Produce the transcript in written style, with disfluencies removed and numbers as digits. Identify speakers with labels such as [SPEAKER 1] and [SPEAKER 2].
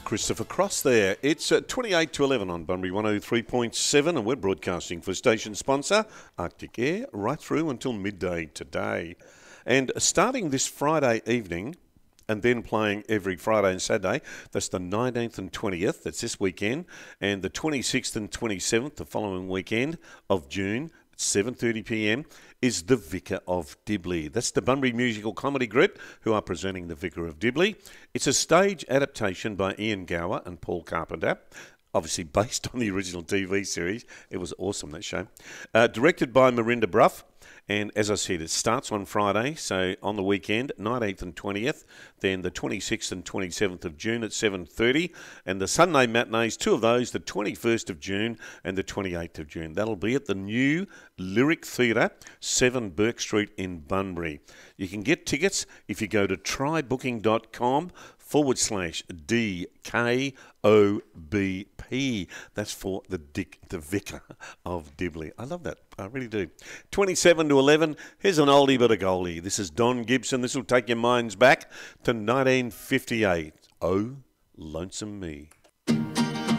[SPEAKER 1] Christopher Cross there. It's 28 to 11 on Bunbury 103.7 and we're broadcasting for station sponsor Arctic Air right through until midday today. And starting this Friday evening and then playing every Friday and Saturday, that's the 19th and 20th, that's this weekend, and the 26th and 27th, the following weekend of June, 7:30pm, is The Vicar of Dibley. That's the Bunbury Musical Comedy Group who are presenting The Vicar of Dibley. It's a stage adaptation by Ian Gower and Paul Carpenter, obviously based on the original TV series. It was awesome, that show. Directed by Marinda Bruff. And as I said, it starts on Friday, so on the weekend, 19th and 20th, then the 26th and 27th of June at 7:30, and the Sunday matinees, two of those, the 21st of June and the 28th of June. That'll be at the new Lyric Theatre, 7 Burke Street in Bunbury. You can get tickets if you go to trybooking.com/DKOBP. That's for the Vicar of Dibley. I love that. I really do. 27 to 11. Here's an oldie but a goldie. This is Don Gibson. This will take your minds back to 1958. Oh, Lonesome Me.